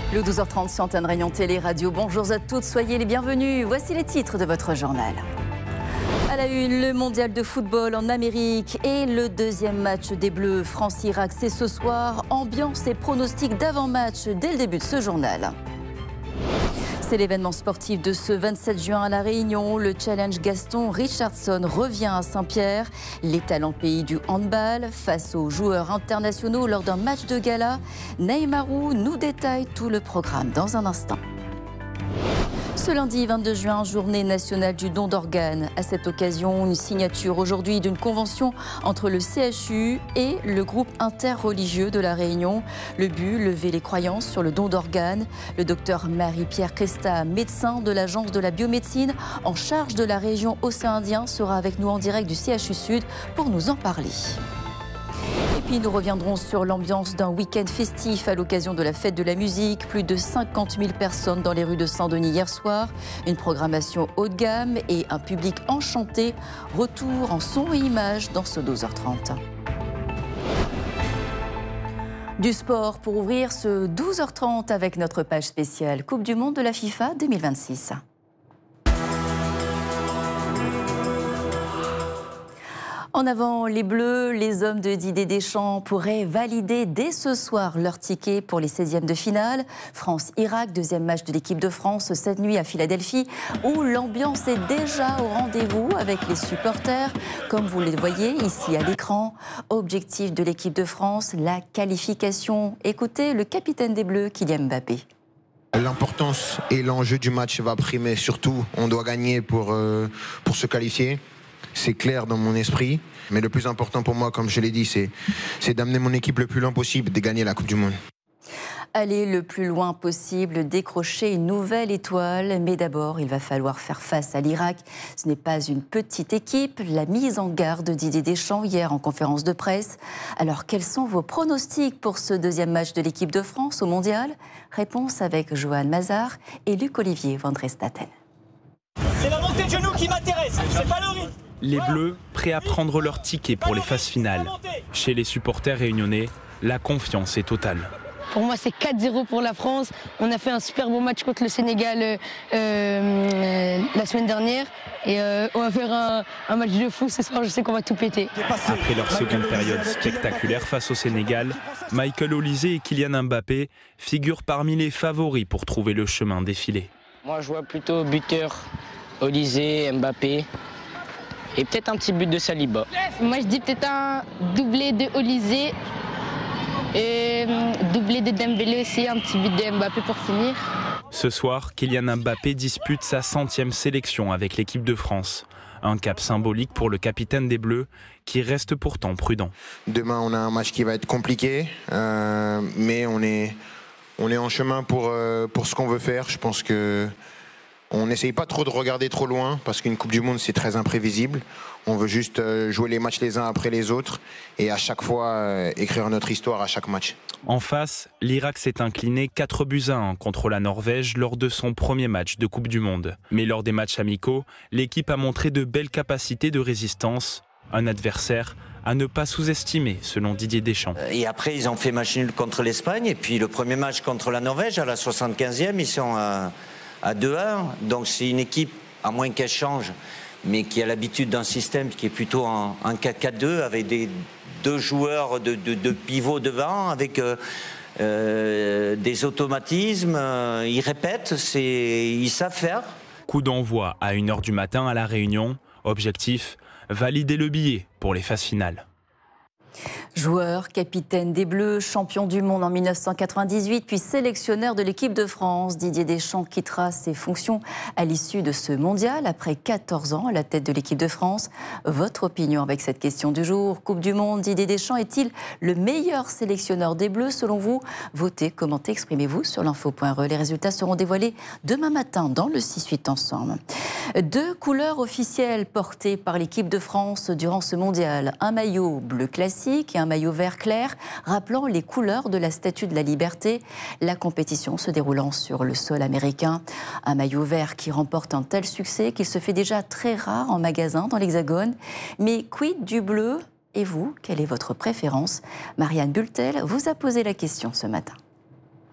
Le 12h30 sur Antenne Réunion Télé Radio. Bonjour à toutes, soyez les bienvenus. Voici les titres de votre journal. À la une, le mondial de football en Amérique et le deuxième match des Bleus France-Irak, c'est ce soir. Ambiance et pronostics d'avant-match dès le début de ce journal. C'est l'événement sportif de ce 27 juin à La Réunion. Le challenge Gaston Richardson revient à Saint-Pierre. Les talents pays du handball face aux joueurs internationaux lors d'un match de gala. Neymarou nous détaille tout le programme dans un instant. Ce lundi 22 juin, journée nationale du don d'organes. À cette occasion, une signature aujourd'hui d'une convention entre le CHU et le groupe interreligieux de La Réunion. Le but, lever les croyances sur le don d'organes. Le docteur Marie-Pierre Cresta, médecin de l'Agence de la biomédecine en charge de la région Océan Indien, sera avec nous en direct du CHU Sud pour nous en parler. Et puis nous reviendrons sur l'ambiance d'un week-end festif à l'occasion de la fête de la musique. Plus de 50 000 personnes dans les rues de Saint-Denis hier soir. Une programmation haut de gamme et un public enchanté. Retour en son et images dans ce 12h30. Du sport pour ouvrir ce 12h30 avec notre page spéciale Coupe du Monde de la FIFA 2026. En avant, les Bleus, les hommes de Didier Deschamps pourraient valider dès ce soir leur ticket pour les 16e de finale. France-Irak, deuxième match de l'équipe de France cette nuit à Philadelphie, où l'ambiance est déjà au rendez-vous avec les supporters. Comme vous le voyez ici à l'écran, objectif de l'équipe de France, la qualification. Écoutez le capitaine des Bleus, Kylian Mbappé. L'importance et l'enjeu du match va primer surtout. On doit gagner pour se qualifier. C'est clair dans mon esprit, mais le plus important pour moi, comme je l'ai dit, c'est d'amener mon équipe le plus loin possible, de gagner la Coupe du Monde. Aller le plus loin possible, décrocher une nouvelle étoile, mais d'abord, il va falloir faire face à l'Irak. Ce n'est pas une petite équipe, la mise en garde de Didier Deschamps hier en conférence de presse. Alors, quels sont vos pronostics pour ce deuxième match de l'équipe de France au Mondial? Réponse avec Johan Mazar et Luc-Olivier Van Drestaten. C'est la montée de genoux qui m'intéresse, c'est pas le rythme. Les Bleus, prêts à prendre leur ticket pour les phases finales. Chez les supporters réunionnais, la confiance est totale. Pour moi, c'est 4-0 pour la France. On a fait un super bon match contre le Sénégal la semaine dernière. Et on va faire un match de fou ce soir. Je sais qu'on va tout péter. Après leur seconde période spectaculaire face au Sénégal, Michael Olise et Kylian Mbappé figurent parmi les favoris pour trouver le chemin défilé. Moi, je vois plutôt buteur, Olise, Mbappé. Et peut-être un petit but de Saliba. Moi, je dis peut-être un doublé de Olise et doublé de Dembélé aussi, un petit but de Mbappé pour finir. Ce soir, Kylian Mbappé dispute sa 100e sélection avec l'équipe de France. Un cap symbolique pour le capitaine des Bleus, qui reste pourtant prudent. Demain, on a un match qui va être compliqué, mais on est en chemin pour ce qu'on veut faire. Je pense que on n'essaye pas trop de regarder trop loin parce qu'une Coupe du Monde, c'est très imprévisible. On veut juste jouer les matchs les uns après les autres et à chaque fois écrire notre histoire à chaque match. En face, l'Irak s'est incliné 4-1 contre la Norvège lors de son premier match de Coupe du Monde. Mais lors des matchs amicaux, l'équipe a montré de belles capacités de résistance. Un adversaire à ne pas sous-estimer, selon Didier Deschamps. Et après, ils ont fait match nul contre l'Espagne. Et puis le premier match contre la Norvège, à la 75e, ils sont à 2-1, donc c'est une équipe, à moins qu'elle change, mais qui a l'habitude d'un système qui est plutôt un 4-4-2, avec deux joueurs de pivot devant, avec des automatismes, ils répètent, ils savent faire. Coup d'envoi à 1h du matin à La Réunion, objectif, valider le billet pour les phases finales. Joueur, capitaine des Bleus, champion du monde en 1998, puis sélectionneur de l'équipe de France, Didier Deschamps quittera ses fonctions à l'issue de ce mondial, après 14 ans à la tête de l'équipe de France. Votre opinion avec cette question du jour? Coupe du monde, Didier Deschamps est-il le meilleur sélectionneur des Bleus selon vous? Votez, commentez, exprimez-vous sur l'info.re. Les résultats seront dévoilés demain matin dans le 6-8 ensemble. 2 couleurs officielles portées par l'équipe de France durant ce mondial. Un maillot bleu classique et un maillot vert clair, rappelant les couleurs de la Statue de la Liberté. La compétition se déroulant sur le sol américain. Un maillot vert qui remporte un tel succès qu'il se fait déjà très rare en magasin dans l'Hexagone. Mais quid du bleu? Et vous, quelle est votre préférence? Marianne Bultel vous a posé la question ce matin.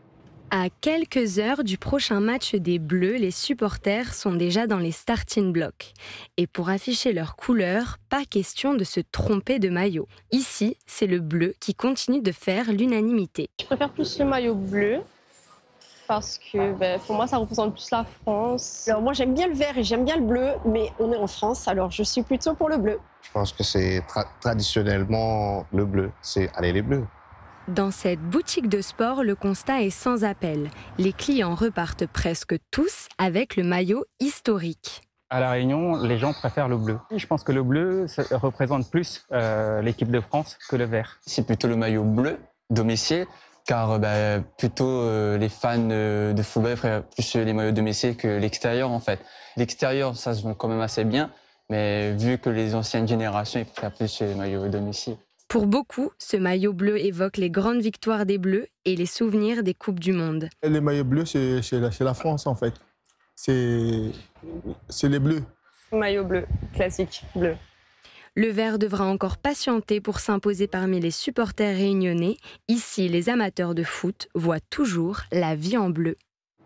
À quelques heures du prochain match des Bleus, les supporters sont déjà dans les starting blocks. Et pour afficher leurs couleurs, pas question de se tromper de maillot. Ici, c'est le bleu qui continue de faire l'unanimité. Je préfère plus le maillot bleu parce que pour moi, ça représente plus la France. Alors moi, j'aime bien le vert et j'aime bien le bleu, mais on est en France, alors je suis plutôt pour le bleu. Je pense que c'est traditionnellement le bleu. C'est allez les bleus. Dans cette boutique de sport, le constat est sans appel. Les clients repartent presque tous avec le maillot historique. À La Réunion, les gens préfèrent le bleu. Je pense que le bleu représente plus l'équipe de France que le vert. C'est plutôt le maillot bleu, domicile, car plutôt les fans de football préfèrent plus les maillots domicile que l'extérieur en fait. L'extérieur, ça se vend quand même assez bien, mais vu que les anciennes générations, ils préfèrent plus les maillots domicile. Pour beaucoup, ce maillot bleu évoque les grandes victoires des Bleus et les souvenirs des Coupes du Monde. Les maillots bleus, c'est la France en fait. C'est les bleus. Maillot bleu, classique, bleu. Le vert devra encore patienter pour s'imposer parmi les supporters réunionnais. Ici, les amateurs de foot voient toujours la vie en bleu.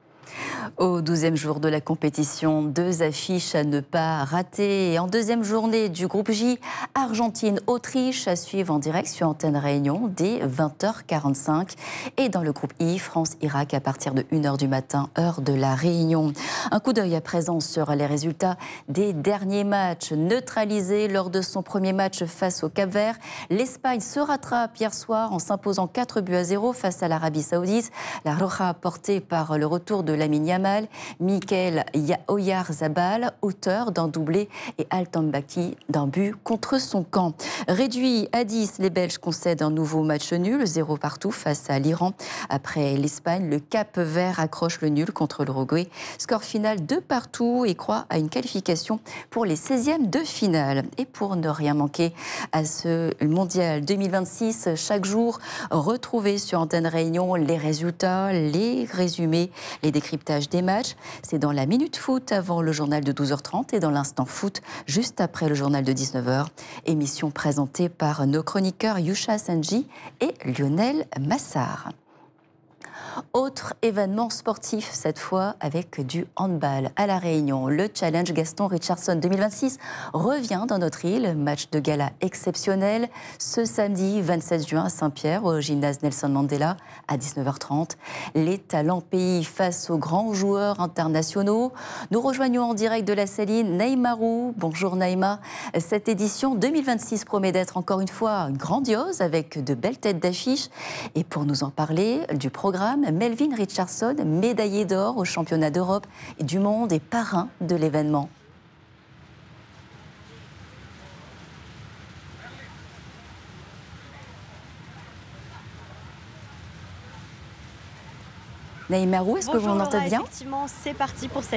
Au 12e jour de la compétition, 2 affiches à ne pas rater. Et en deuxième journée du groupe J, Argentine-Autriche à suivre en direct sur Antenne Réunion dès 20h45. Et dans le groupe I, France-Irak à partir de 1h du matin, heure de la Réunion. Un coup d'œil à présent sur les résultats des derniers matchs. Neutralisés lors de son premier match face au Cap-Vert, l'Espagne se rattrape hier soir en s'imposant 4-0 face à l'Arabie Saoudite. La Roja portée par le retour de Lamine Yamal, Michael Oyarzabal, auteur d'un doublé, et Altambaki d'un but contre son camp. Réduit à 10, les Belges concèdent un nouveau match nul, 0 partout face à l'Iran. Après l'Espagne, le Cap-Vert accroche le nul contre l'Uruguay. Score final 2 partout et croit à une qualification pour les 16e de finale. Et pour ne rien manquer à ce mondial 2026, chaque jour, retrouvez sur Antenne Réunion les résultats, les résumés, les décryptages des matchs. C'est dans la Minute Foot avant le journal de 12h30 et dans l'Instant Foot juste après le journal de 19h. Émission présentée par nos chroniqueurs Yusha Sanji et Lionel Massard. Autre événement sportif, cette fois avec du handball à La Réunion. Le Challenge Gaston Richardson 2026 revient dans notre île. Match de gala exceptionnel ce samedi 27 juin à Saint-Pierre au gymnase Nelson Mandela à 19h30. Les talents pays face aux grands joueurs internationaux. Nous rejoignons en direct de la saline Naïma Roux. Bonjour Naïma. Cette édition 2026 promet d'être encore une fois grandiose avec de belles têtes d'affiche. Et pour nous en parler du programme, Melvin Richardson, médaillé d'or au championnat d'Europe et du monde et parrain de l'événement. Naïma Roux, est-ce que vous m'entendez bien ? Effectivement, c'est parti pour cette